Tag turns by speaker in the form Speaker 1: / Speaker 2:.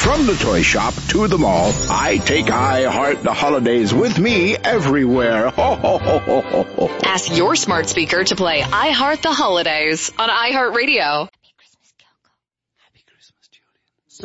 Speaker 1: From the toy shop to the mall, I take iHeart the holidays with me everywhere. Ho, ho, ho, ho, ho, ho.
Speaker 2: Ask your smart speaker to play iHeart the Holidays on iHeartRadio.